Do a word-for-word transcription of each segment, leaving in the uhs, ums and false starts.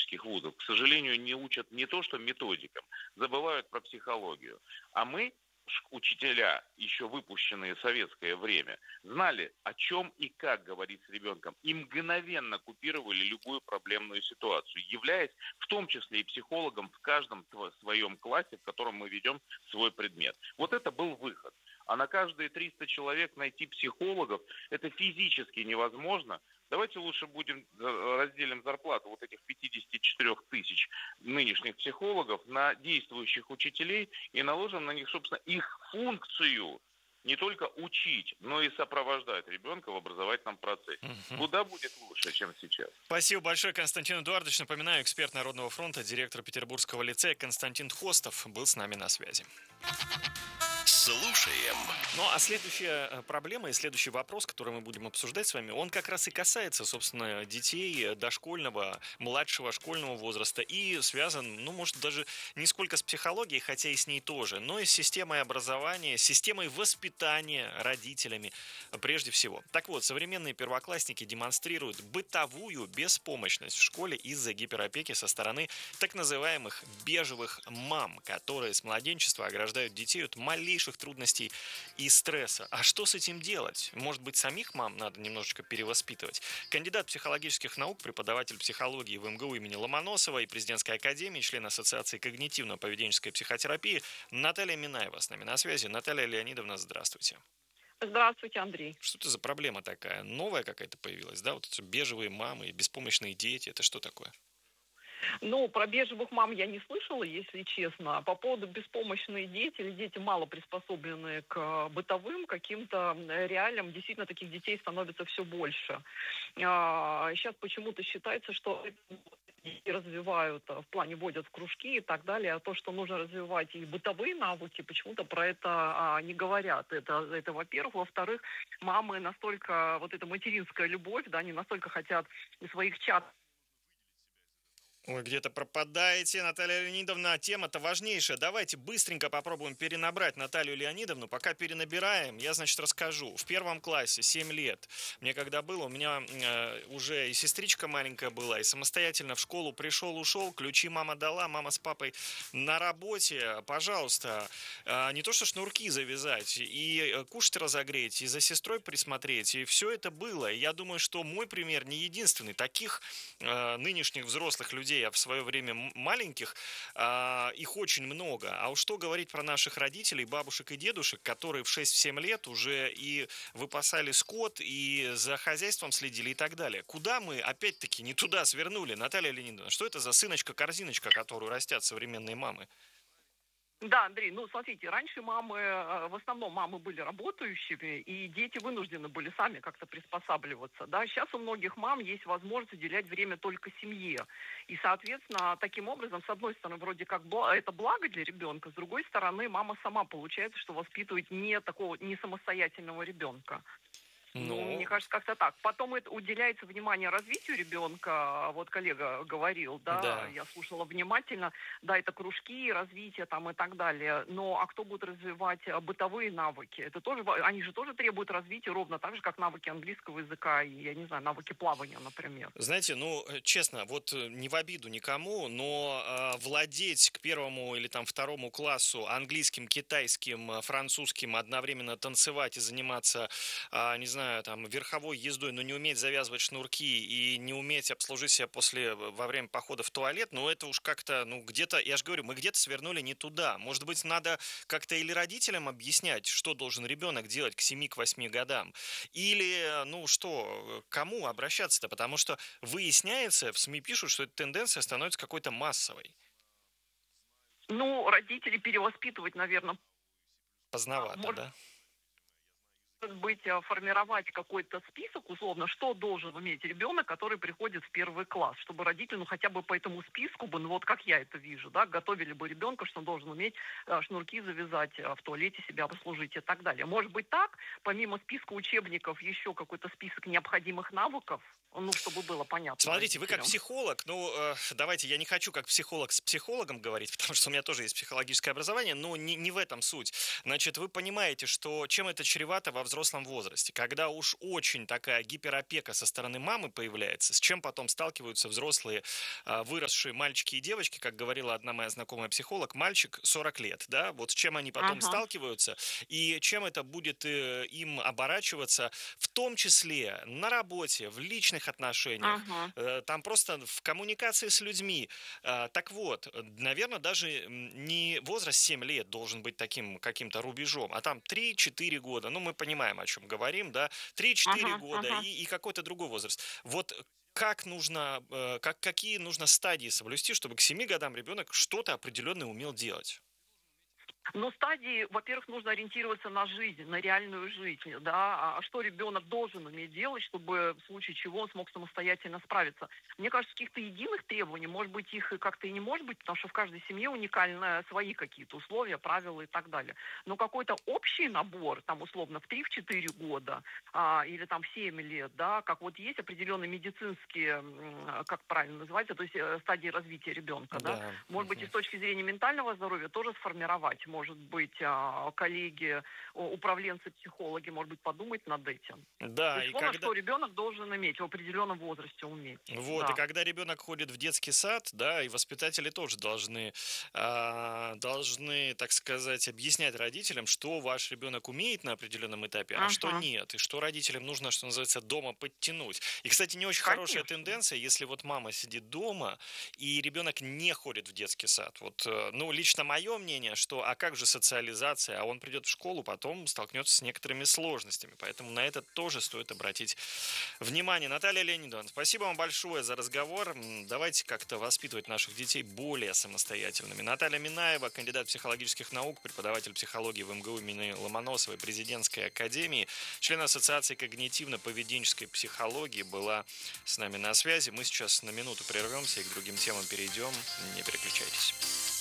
педагогических вузов, к сожалению, не учат не то что методикам, забывают про психологию. А мы, ш- учителя, еще выпущенные в советское время, знали, о чем и как говорить с ребенком, и мгновенно купировали любую проблемную ситуацию, являясь в том числе и психологом в каждом тво- своем классе, в котором мы ведем свой предмет. Вот это был выход. А на каждые триста человек найти психологов, это физически невозможно. Давайте лучше будем э, разделим зарплату вот этих пятьдесят четыре тысяч нынешних психологов на действующих учителей и наложим на них, собственно, их функцию не только учить, но и сопровождать ребенка в образовательном процессе. Мгм. Куда будет лучше, чем сейчас? Спасибо большое, Константин Эдуардович. Напоминаю, эксперт Народного фронта, директор Петербургского лицея Константин Хостов был с нами на связи. Слушаем. Ну, а следующая э, проблема и следующий вопрос, который мы будем обсуждать с вами, он как раз и касается, собственно, детей э, дошкольного, младшего школьного возраста и связан, ну, может, даже не сколько с психологией, хотя и с ней тоже, но и с системой образования, с системой воспитания родителями э, прежде всего. Так вот, современные первоклассники демонстрируют бытовую беспомощность в школе из-за гиперопеки со стороны так называемых бежевых мам, которые с младенчества ограждают детей от малейших трудностей и стресса. А что с этим делать? Может быть, самих мам надо немножечко перевоспитывать? Кандидат психологических наук, преподаватель психологии в эм гэ у имени Ломоносова и президентской академии, член Ассоциации когнитивно-поведенческой психотерапии Наталья Минаева с нами на связи. Наталья Леонидовна, здравствуйте. Здравствуйте, Андрей. Что это за проблема такая? Новая какая-то появилась, да? Вот эти бежевые мамы и беспомощные дети. Это что такое? Ну, про бежевых мам я не слышала, если честно. По поводу беспомощные дети или дети, мало приспособленные к бытовым каким-то э, реалиям, действительно таких детей становится все больше. А, Сейчас почему-то считается, что детей развивают, а, в плане вводят в кружки и так далее, а то, что нужно развивать и бытовые навыки, почему-то про это а, не говорят. Это, это во-первых. Во-вторых, мамы настолько, вот эта материнская любовь, да, они настолько хотят своих чад. Ой, где-то пропадаете, Наталья Леонидовна. Тема-то важнейшая. Давайте быстренько попробуем перенабрать Наталью Леонидовну. Пока перенабираем, я, значит, расскажу. В первом классе, семь лет, мне когда было, у меня э, уже и сестричка маленькая была, и самостоятельно в школу пришел, ушел, ключи мама дала, мама с папой на работе, пожалуйста, э, не то что шнурки завязать, и э, кушать разогреть, и за сестрой присмотреть, и все это было. И я думаю, что мой пример не единственный. Таких э, нынешних взрослых людей, а в свое время м- маленьких, а, их очень много. А уж что говорить про наших родителей, бабушек и дедушек, которые в шесть-семь лет уже и выпасали скот, и за хозяйством следили и так далее. Куда мы, опять-таки, не туда свернули, Наталья Леонидовна? Что это за сыночка-корзиночка, которую растят современные мамы? Да, Андрей, ну смотрите, раньше мамы, э, в основном мамы были работающими, и дети вынуждены были сами как-то приспосабливаться. Да, сейчас у многих мам есть возможность уделять время только семье. И, соответственно, таким образом, с одной стороны, вроде как бла- это благо для ребенка, с другой стороны, мама сама получается, что воспитывает не такого, не самостоятельного ребенка. Ну, мне Ну, кажется, как-то так. Потом это уделяется внимание развитию ребенка. Вот коллега говорил, да, да. я слушала внимательно. Да, это кружки, развитие там и так далее. Но а кто будет развивать а, бытовые навыки? Это тоже, ва- они же тоже требуют развития ровно так же, как навыки английского языка и, я не знаю, навыки плавания, например. Знаете, ну, э, честно, вот э, не в обиду никому, но э, владеть к первому или там второму классу английским, китайским, э, французским, одновременно танцевать и заниматься, а, не знаю, там, верховой ездой, но не уметь завязывать шнурки и не уметь обслужить себя после, э, во время похода в туалет, ну, это уж как-то, ну, где-то, я же говорю, мы где-то свернули не туда. Может быть, надо как-то или родителям объяснять, что должен ребенок делать к семи-восьми годам, или, ну, что, к кому обращаться-то, потому что выясняется, в СМИ пишут, что эта тенденция становится какой-то массовой. Ну, родители перевоспитывать, наверное, Поздновато, может да? быть, а, формировать какой-то список, условно, что должен уметь ребенок, который приходит в первый класс, чтобы родители, ну, хотя бы по этому списку бы, ну, вот как я это вижу, да, готовили бы ребенка, что он должен уметь а, шнурки завязать, а, в туалете себя обслужить и так далее. Может быть так, помимо списка учебников, еще какой-то список необходимых навыков, Ну, чтобы было понятно Смотрите, вы как родителям. психолог, ну, э, давайте, я не хочу как психолог с психологом говорить, потому что у меня тоже есть психологическое образование, но не, не в этом суть. Значит, вы понимаете, что чем это чревато во взрослом возрасте, когда уж очень такая гиперопека со стороны мамы появляется, с чем потом сталкиваются взрослые, э, выросшие мальчики и девочки, как говорила одна моя знакомая психолог, мальчик сорок лет, да, вот с чем они потом Ага, сталкиваются, и чем это будет э, им оборачиваться, в том числе на работе, в личных отношениях, ага. э, там просто в коммуникации с людьми. А, Так вот, наверное, даже м, не возраст семь лет должен быть таким каким-то рубежом, а там три-четыре года, ну, мы понимаем, о чем говорим, да, три-четыре Ага, года ага. и, и какой-то другой возраст. Вот как нужно, э, как, какие нужно стадии соблюсти, чтобы к семи годам ребенок что-то определенное умел делать? Но стадии, во-первых, нужно ориентироваться на жизнь, на реальную жизнь, да, а что ребенок должен уметь делать, чтобы в случае чего он смог самостоятельно справиться. Мне кажется, каких-то единых требований, может быть, их и как-то и не может быть, потому что в каждой семье уникально свои какие-то условия, правила и так далее. Но какой-то общий набор, там, условно, в три-четыре года а, или там в семь лет, да, как вот есть определенные медицинские, м, как правильно называется, то есть э, стадии развития ребенка, да, Да. может быть, и с точки зрения ментального здоровья тоже сформировать. Может быть, а, коллеги, о- управленцы, психологи, может быть, подумать над этим. То Да, есть, и словно, когда, что ребенок должен иметь в определенном возрасте уметь. Вот, и Да. когда ребенок ходит в детский сад, да, и воспитатели тоже должны, а, должны, так сказать, объяснять родителям, что ваш ребенок умеет на определенном этапе, а что Ага. нет, и что родителям нужно, что называется, дома подтянуть. И, кстати, не очень хорошая Конечно. тенденция, если вот мама сидит дома, и ребенок не ходит в детский сад. Вот, э, ну, лично мое мнение, что, а как же социализация, а он придет в школу, потом столкнется с некоторыми сложностями, поэтому на это тоже стоит обратить внимание. Наталья Леонидовна, спасибо вам большое за разговор. М, Давайте как-то воспитывать наших детей более самостоятельными. Наталья Минаева, кандидат психологических наук, преподаватель психологии в эм гэ у имени Ломоносовой президентской академии, член Ассоциации когнитивно-поведенческой психологии, была с нами на связи. Мы сейчас на минуту прервемся и к другим темам перейдем. Не переключайтесь.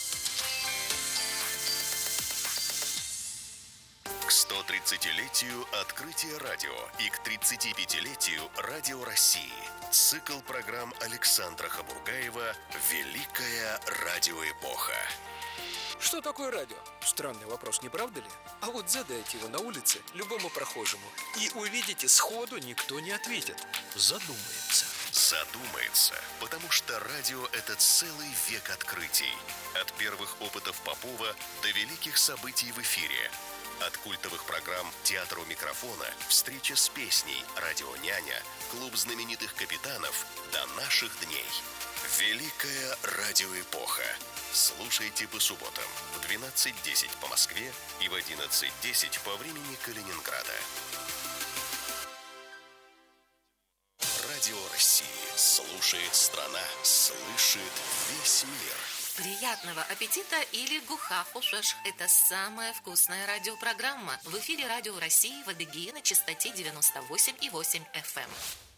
К сто тридцатилетию открытия радио и к тридцатипятилетию Радио России. Цикл программ Александра Хабургаева «Великая радиоэпоха». Что такое радио? Странный вопрос, не правда ли? А вот задайте его на улице любому прохожему, и увидите, сходу никто не ответит. Задумается. Задумается, потому что радио – это целый век открытий. От первых опытов Попова до великих событий в эфире. От культовых программ «Театр у микрофона», «Встреча с песней», «Радио Няня», «Клуб знаменитых капитанов» до наших дней. Великая радиоэпоха. Слушайте по субботам в двенадцать десять по Москве и в одиннадцать десять по времени Калининграда. Радио России. Слушает страна, слышит весь мир. Приятного аппетита или гухафушеш. Это самая вкусная радиопрограмма. В эфире Радио России в Адыгее на частоте девяносто восемь и восемь эф эм.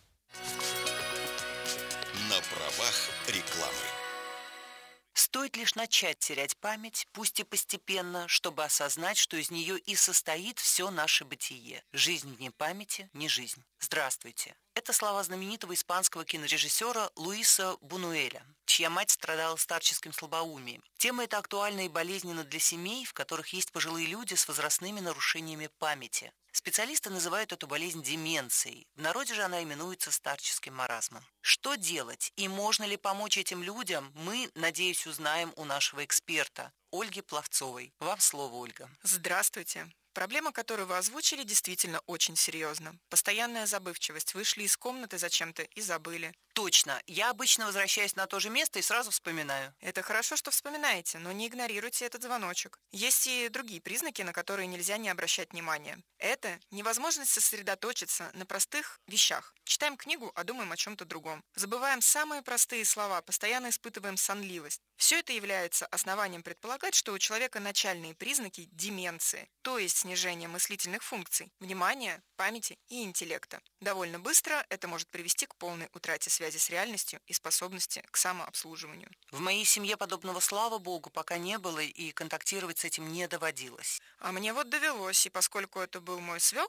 На правах рекламы. Стоит лишь начать терять память, пусть и постепенно, чтобы осознать, что из нее и состоит все наше бытие. Жизнь вне памяти – не жизнь. Здравствуйте. Это слова знаменитого испанского кинорежиссера Луиса Бунуэля, чья мать страдала старческим слабоумием. Тема эта актуальна и болезненна для семей, в которых есть пожилые люди с возрастными нарушениями памяти. Специалисты называют эту болезнь деменцией. В народе же она именуется старческим маразмом. Что делать и можно ли помочь этим людям, мы, надеюсь, узнаем у нашего эксперта Ольги Пловцовой. Вам слово, Ольга. Здравствуйте. Проблема, которую вы озвучили, действительно очень серьезна. Постоянная забывчивость. Вышли из комнаты зачем-то и забыли. Точно. Я обычно возвращаюсь на то же место и сразу вспоминаю. Это хорошо, что вспоминаете, но не игнорируйте этот звоночек. Есть и другие признаки, на которые нельзя не обращать внимания. Это невозможность сосредоточиться на простых вещах. Читаем книгу, а думаем о чем-то другом. Забываем самые простые слова, постоянно испытываем сонливость. Все это является основанием предполагать, что у человека начальные признаки деменции, то есть снижение мыслительных функций, внимания, памяти и интеллекта. Довольно быстро это может привести к полной утрате связи с реальностью и способности к самообслуживанию. В моей семье подобного, слава богу, пока не было и контактировать с этим не доводилось. А мне вот довелось, и поскольку это был мой свекор,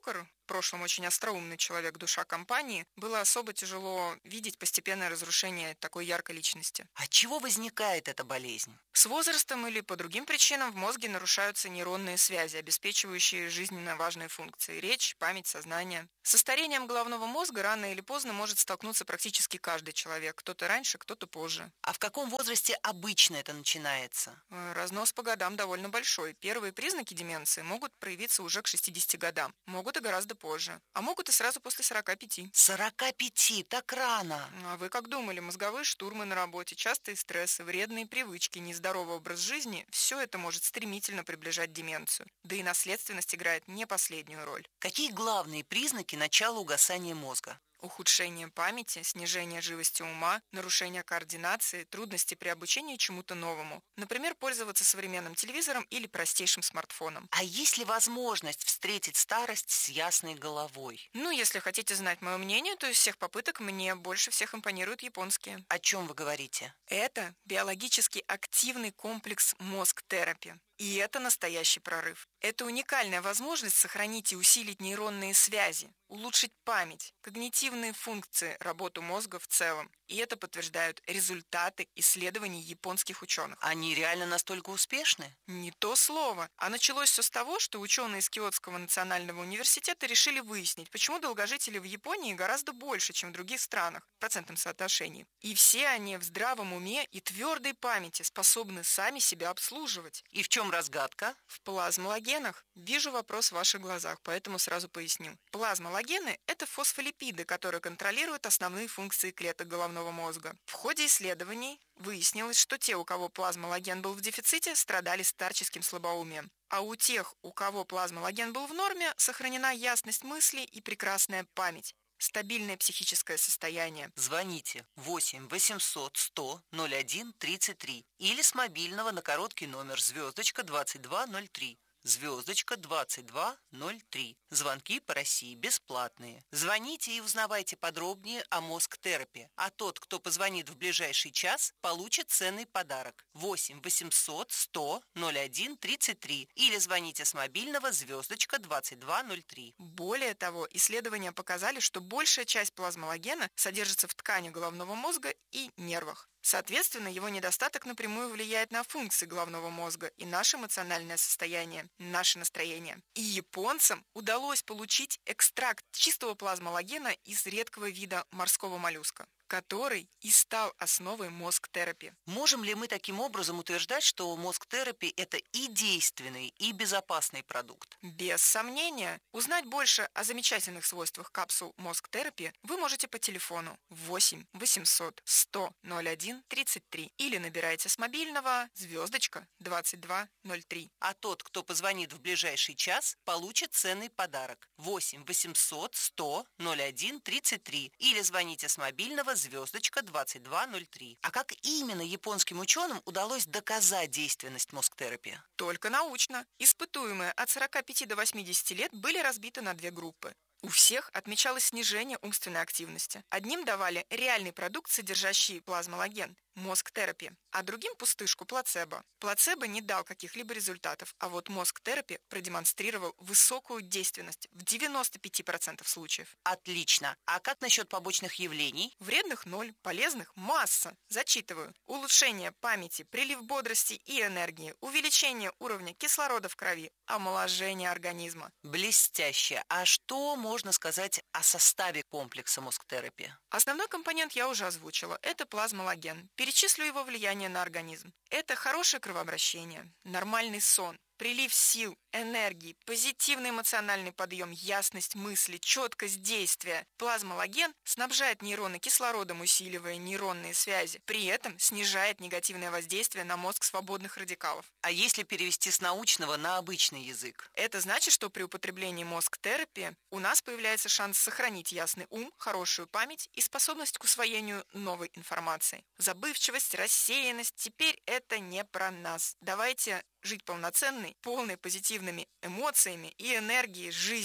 прошлом очень остроумный человек, душа компании, было особо тяжело видеть постепенное разрушение такой яркой личности. От чего возникает эта болезнь? С возрастом или по другим причинам в мозге нарушаются нейронные связи, обеспечивающие жизненно важные функции – речь, память, сознание. Со старением головного мозга рано или поздно может столкнуться практически каждый человек. Кто-то раньше, кто-то позже. А в каком возрасте обычно это начинается? Разнос по годам довольно большой. Первые признаки деменции могут проявиться уже к шестидесяти годам. Могут и гораздо позже. А могут и сразу после сорока пяти. сорока пяти, так рано. А вы как думали? Мозговые штурмы на работе, частые стрессы, вредные привычки, нездоровый образ жизни – все это может стремительно приближать деменцию. Да и наследственность играет не последнюю роль. Какие главные признаки начала угасания мозга? Ухудшение памяти, снижение живости ума, нарушение координации, трудности при обучении чему-то новому. Например, пользоваться современным телевизором или простейшим смартфоном. А есть ли возможность встретить старость с ясной головой? Ну, если хотите знать мое мнение, то из всех попыток мне больше всех импонируют японские. О чем вы говорите? Это биологически активный комплекс мозг-терапи. И это настоящий прорыв. Это уникальная возможность сохранить и усилить нейронные связи, улучшить память, когнитивные функции, работу мозга в целом. И это подтверждают результаты исследований японских ученых. Они реально настолько успешны? Не то слово. А началось все с того, что ученые из Киотского национального университета решили выяснить, почему долгожителей в Японии гораздо больше, чем в других странах, в процентном соотношении. И все они в здравом уме и твердой памяти способны сами себя обслуживать. И в чем разгадка? В плазмологенах. Вижу вопрос в ваших глазах, поэтому сразу поясню. Плазмологены – это фосфолипиды, которые контролируют основные функции клеток головного мозга. В ходе исследований выяснилось, что те, у кого плазмологен был в дефиците, страдали старческим слабоумием. А у тех, у кого плазмологен был в норме, сохранена ясность мысли и прекрасная память. Стабильное психическое состояние. Звоните восемь восемьсот сто ноль один тридцать три или с мобильного на короткий номер звездочка двадцать два ноль три. Звездочка двадцать два ноль три. Звонки по России бесплатные. Звоните и узнавайте подробнее о мозг-терапии. А тот, кто позвонит в ближайший час, получит ценный подарок. восемь восемьсот сто ноль один тридцать три или звоните с мобильного звездочка двадцать два ноль три. Более того, исследования показали, что большая часть плазмологена содержится в ткани головного мозга и нервах. Соответственно, его недостаток напрямую влияет на функции головного мозга и наше эмоциональное состояние, наше настроение. И японцам удалось получить экстракт чистого плазмологена из редкого вида морского моллюска, который и стал основой мозг-терапии. Можем ли мы таким образом утверждать, что мозг-терапия – это и действенный, и безопасный продукт? Без сомнения. Узнать больше о замечательных свойствах капсул мозг-терапии вы можете по телефону восемь восемьсот сто ноль один тридцать три или набирайте с мобильного звездочка двадцать два ноль три. А тот, кто позвонит в ближайший час, получит ценный подарок. восемь восемьсот сто ноль один тридцать три или звоните с мобильного звездочка двадцать два ноль три. А как именно японским ученым удалось доказать действенность мозг-терапии? Только научно. Испытуемые от сорока пяти до восьмидесяти лет были разбиты на две группы. У всех отмечалось снижение умственной активности. Одним давали реальный продукт, содержащий плазмологен, мозг-терапия, а другим пустышку плацебо. Плацебо не дал каких-либо результатов, а вот мозг-терапия продемонстрировал высокую действенность в девяноста пяти процентах случаев. Отлично. А как насчет побочных явлений? Вредных ноль, полезных масса. Зачитываю. Улучшение памяти, прилив бодрости и энергии, увеличение уровня кислорода в крови, омоложение организма. Блестяще. А что можно сказать о составе комплекса мозг-терапии? Основной компонент я уже озвучила. Это плазмологен. Перечислю его влияние на организм. Это хорошее кровообращение, нормальный сон, прилив сил, энергии, позитивный эмоциональный подъем, ясность мысли, четкость действия. Плазмологен снабжает нейроны кислородом, усиливая нейронные связи. При этом снижает негативное воздействие на мозг свободных радикалов. А если перевести с научного на обычный язык? Это значит, что при употреблении мозг-терапии у нас появляется шанс сохранить ясный ум, хорошую память и способность к усвоению новой информации. Забывчивость, рассеянность – теперь это не про нас. Давайте жить полноценной, полной позитивными эмоциями и энергией жизнью.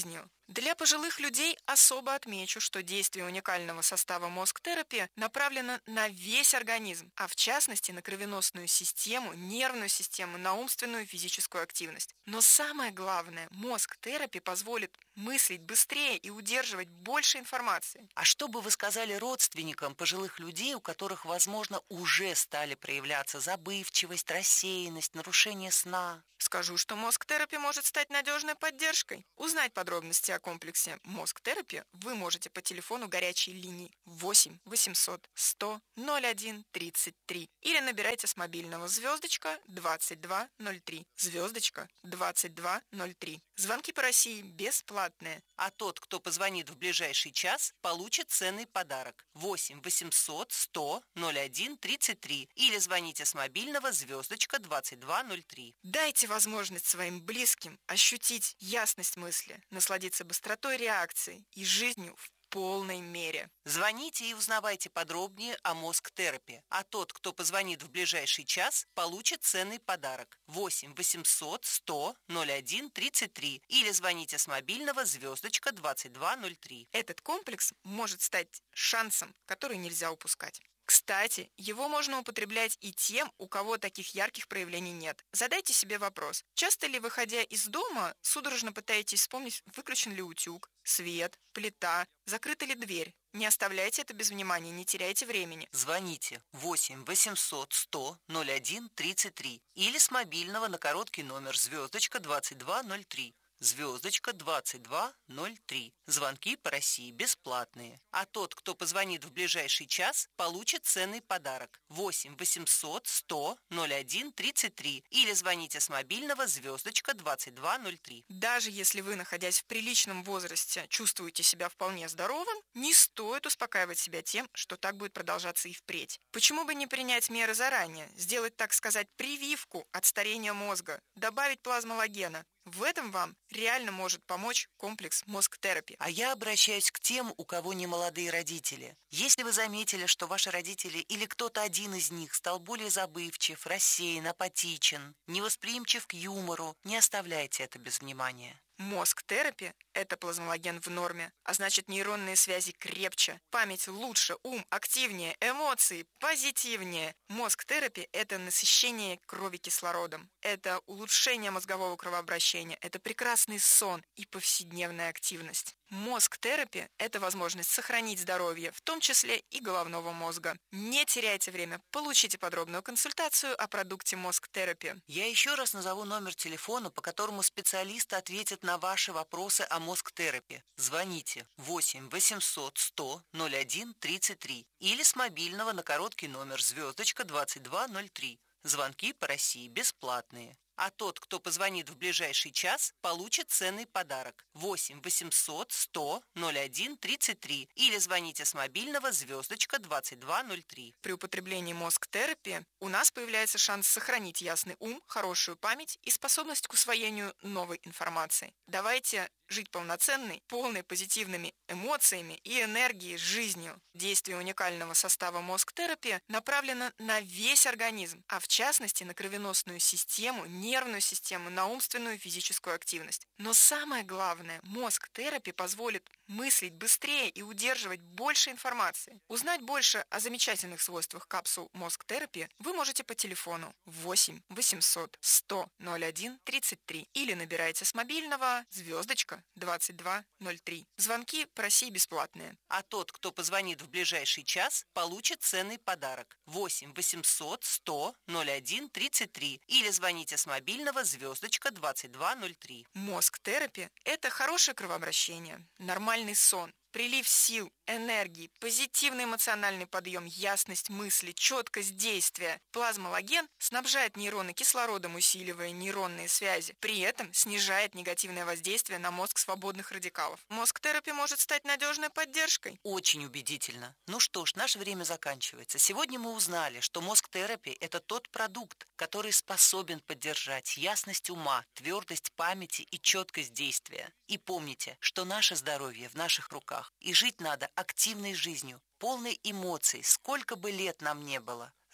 Для пожилых людей особо отмечу, что действие уникального состава мозг-терапи направлено на весь организм, а в частности на кровеносную систему, нервную систему, на умственную и физическую активность. Но самое главное, мозг-терапи позволит мыслить быстрее и удерживать больше информации. А что бы вы сказали родственникам пожилых людей, у которых, возможно, уже стали проявляться забывчивость, рассеянность, нарушение сна? Скажу, что мозг-терапи может стать надежной поддержкой. Узнать подробности о комплексе мозг-терапи вы можете по телефону горячей линии восемь восемьсот сто ноль один тридцать три или набирайте с мобильного звездочка двадцать два ноль три, звездочка двадцать два ноль три. Звонки по России бесплатные. А тот, кто позвонит в ближайший час, получит ценный подарок. восемь восемьсот сто ноль один тридцать три или звоните с мобильного звездочка двадцать два ноль три. Дайте возможность своим близким ощутить ясность мысли, насладиться быстротой реакции и жизнью в полной мере. Звоните и узнавайте подробнее о мозг-терапии. А тот, кто позвонит в ближайший час, получит ценный подарок. восемь восемьсот сто ноль один тридцать три или звоните с мобильного звездочка двадцать два ноль три. Этот комплекс может стать шансом, который нельзя упускать. Кстати, его можно употреблять и тем, у кого таких ярких проявлений нет. Задайте себе вопрос. Часто ли, выходя из дома, судорожно пытаетесь вспомнить, выключен ли утюг, свет, плита, закрыта ли дверь? Не оставляйте это без внимания, не теряйте времени. Звоните восемь восемьсот сто ноль один тридцать три или с мобильного на короткий номер звездочка двадцать два ноль три. Звездочка двадцать два ноль три. Звонки по России бесплатные. А тот, кто позвонит в ближайший час, получит ценный подарок. восемь восемьсот сто ноль один тридцать три или звоните с мобильного звездочка двадцать два ноль три. Даже если вы, находясь в приличном возрасте, чувствуете себя вполне здоровым, не стоит успокаивать себя тем, что так будет продолжаться и впредь. Почему бы не принять меры заранее, сделать, так сказать, прививку от старения мозга, добавить плазмологена? В этом вам реально может помочь комплекс мозг-терапи. А я обращаюсь к тем, у кого не молодые родители. Если вы заметили, что ваши родители или кто-то один из них стал более забывчив, рассеян, апатичен, невосприимчив к юмору, не оставляйте это без внимания. Мозг-терапи – это плазмологен в норме, а значит нейронные связи крепче, память лучше, ум активнее, эмоции позитивнее. Мозг-терапи – это насыщение крови кислородом, это улучшение мозгового кровообращения, это прекрасный сон и повседневная активность. Мозг-терапи – это возможность сохранить здоровье, в том числе и головного мозга. Не теряйте время, получите подробную консультацию о продукте мозг-терапи. Я еще раз назову номер телефона, по которому специалисты ответят на ваши вопросы о мозг-терапии. Звоните восемь восемьсот сто ноль один тридцать три или с мобильного на короткий номер звездочка двадцать два ноль три. Звонки по России бесплатные. А тот, кто позвонит в ближайший час, получит ценный подарок. восемь восемьсот сто ноль один тридцать три или звоните с мобильного звездочка двадцать два ноль три. При употреблении мозг-терапии у нас появляется шанс сохранить ясный ум, хорошую память и способность к усвоению новой информации. Давайте жить полноценной, полной позитивными эмоциями и энергией жизнью. Действие уникального состава мозг-терапии направлено на весь организм, а в частности на кровеносную систему, нервную систему, на умственную и физическую активность. Но самое главное, мозг-терапи позволит мыслить быстрее и удерживать больше информации. Узнать больше о замечательных свойствах капсул мозг-терапи вы можете по телефону восемь восемьсот сто ноль один тридцать три или набирайте с мобильного звездочка двадцать два ноль три. Звонки по России бесплатные. А тот, кто позвонит в ближайший час, получит ценный подарок. восемь восемьсот сто ноль один тридцать три или звоните с мобильного звездочка двадцать два ноль три. Мозг-терапи – это хорошее кровообращение, нормальный сон, прилив сил, энергии, позитивный эмоциональный подъем, ясность мысли, четкость действия. Плазмологен снабжает нейроны кислородом, усиливая нейронные связи. При этом снижает негативное воздействие на мозг свободных радикалов. Мозг-терапи может стать надежной поддержкой. Очень убедительно. Ну что ж, наше время заканчивается. Сегодня мы узнали, что мозг-терапия – это тот продукт, который способен поддержать ясность ума, твердость памяти и четкость действия. И помните, что наше здоровье в наших руках. И жить надо активной жизнью, полной эмоций, сколько бы лет нам не было.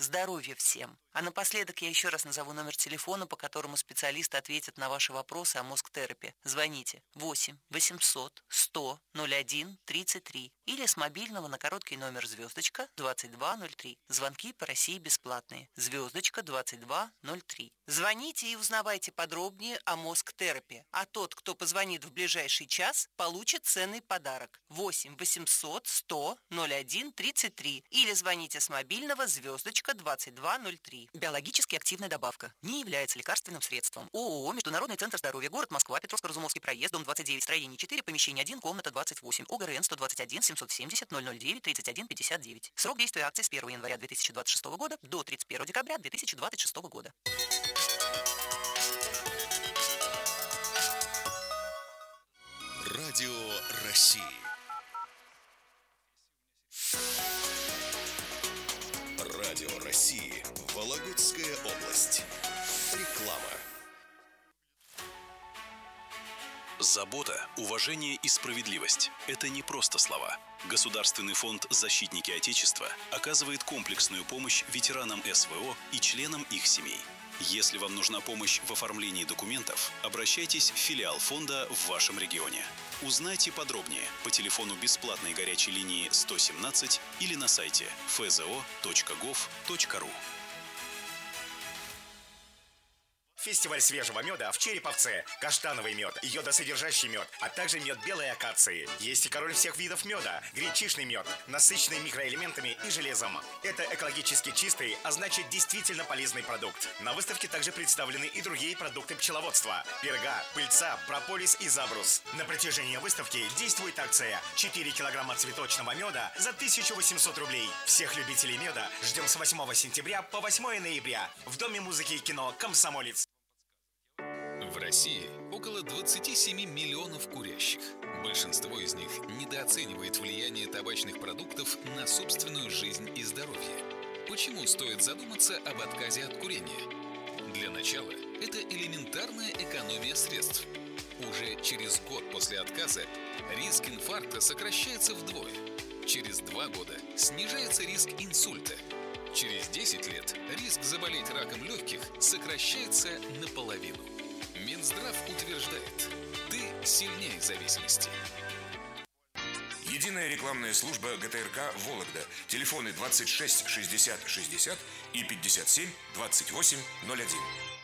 Здоровья всем! А напоследок я еще раз назову номер телефона, по которому специалисты ответят на ваши вопросы о мозг-терапии. Звоните восемь восемьсот сто ноль один тридцать три или с мобильного на короткий номер звездочка двадцать два ноль три. Звонки по России бесплатные. Звездочка двадцать два ноль три. Звоните и узнавайте подробнее о мозг-терапии. А тот, кто позвонит в ближайший час, получит ценный подарок. восемь восемьсот сто ноль один тридцать три или звоните с мобильного звездочка двадцать два ноль три. Биологически активная добавка. Не является лекарственным средством. ООО «Международный центр здоровья», город Москва, Петровско-Разумовский проезд, дом двадцать девять, строение четыре, помещение один, комната двадцать восемь, ОГРН сто двадцать один семьсот семьдесят ноль ноль девять тридцать один пятьдесят девять. Срок действия акции с первого января две тысячи двадцать шестого года до тридцать первого декабря две тысячи двадцать шестого года. Радио России. Радио России. Вологодская область. Реклама. Забота, уважение и справедливость – это не просто слова. Государственный фонд «Защитники Отечества» оказывает комплексную помощь ветеранам СВО и членам их семей. Если вам нужна помощь в оформлении документов, обращайтесь в филиал фонда в вашем регионе. Узнайте подробнее по телефону бесплатной горячей линии сто семнадцать или на сайте эф зэ о точка гов точка ру. Фестиваль свежего меда в Череповце. Каштановый мед, йодосодержащий мед, а также мед белой акации. Есть и король всех видов меда – гречишный мед, насыщенный микроэлементами и железом. Это экологически чистый, а значит действительно полезный продукт. На выставке также представлены и другие продукты пчеловодства – перга, пыльца, прополис и забрус. На протяжении выставки действует акция четыре килограмма цветочного меда за тысячу восемьсот рублей. Всех любителей меда ждем с восьмого сентября по восьмое ноября в Доме музыки и кино «Комсомолец». В России около двадцати семи миллионов курящих. Большинство из них недооценивает влияние табачных продуктов на собственную жизнь и здоровье. Почему стоит задуматься об отказе от курения? Для начала, это элементарная экономия средств. Уже через год после отказа риск инфаркта сокращается вдвое. Через два года снижается риск инсульта. Через десять лет риск заболеть раком легких сокращается наполовину. Минздрав утверждает, ты сильнее зависимости. Единая рекламная служба гэ тэ эр ка «Вологда». Телефоны двадцать шесть шестьдесят шестьдесят и пятьдесят семь двадцать восемь ноль один.